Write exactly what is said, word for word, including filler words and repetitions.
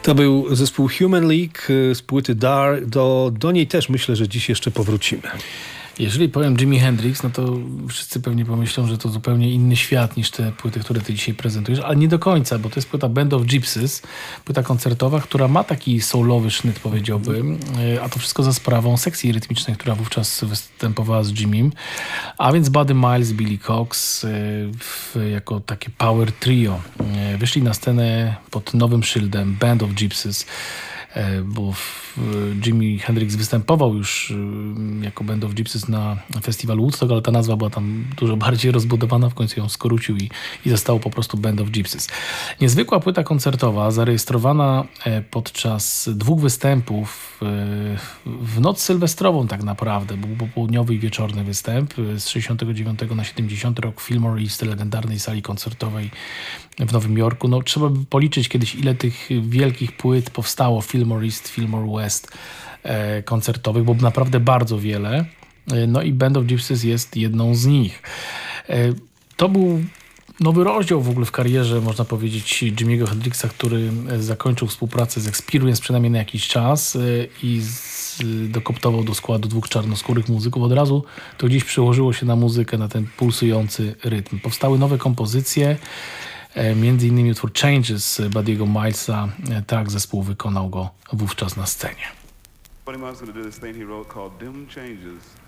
To był zespół Human League z płyty Dar. Do, do niej też myślę, że dziś jeszcze powrócimy. Jeżeli powiem Jimi Hendrix, no to wszyscy pewnie pomyślą, że to zupełnie inny świat niż te płyty, które ty dzisiaj prezentujesz, ale nie do końca, bo to jest płyta Band of Gypsys, płyta koncertowa, która ma taki soulowy sznyt, powiedziałbym, a to wszystko za sprawą sekcji rytmicznej, która wówczas występowała z Jimim, a więc Buddy Miles, Billy Cox w, jako takie power trio wyszli na scenę pod nowym szyldem Band of Gypsys, bo Jimi Hendrix występował już jako Band of Gypsys na festiwalu Woodstock, ale ta nazwa była tam dużo bardziej rozbudowana, w końcu ją skrócił i, i zostało po prostu Band of Gypsys. Niezwykła płyta koncertowa, zarejestrowana podczas dwóch występów w noc sylwestrową tak naprawdę. Był popołudniowy i wieczorny występ z sześćdziesiątego dziewiątego na siedemdziesiąty rok w Fillmore East, legendarnej sali koncertowej w Nowym Jorku. No, trzeba by policzyć kiedyś, ile tych wielkich płyt powstało w Fillmore East, Fillmore West e, koncertowych, bo naprawdę bardzo wiele. E, no i Band of Gypsys jest jedną z nich. E, to był nowy rozdział w ogóle w karierze, można powiedzieć, Jimiego Hendrixa, który zakończył współpracę z Experience przynajmniej na jakiś czas e, i z, dokoptował do składu dwóch czarnoskórych muzyków. Od razu to gdzieś przełożyło się na muzykę, na ten pulsujący rytm. Powstały nowe kompozycje, między innymi utwór Changes Buddy'ego Milesa. Tak zespół wykonał go wówczas na scenie. Buddy Miles was going to do this thing he wrote called Them Changes.